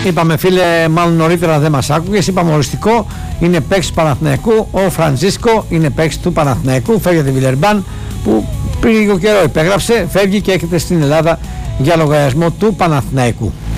Είπαμε φίλε, μάλλον νωρίτερα δεν μας άκουγες. Είπαμε οριστικό, είναι παίκτης του Παναθηναϊκού. Ο Φραντζίσκο είναι παίκτης του Παναθηναϊκού. Φεύγει από τη Βιλερμπάν που πριν λίγο καιρό υπέγραψε. Φεύγει και έρχεται στην Ελλάδα για λογαριασμό του Παναθηναϊκού.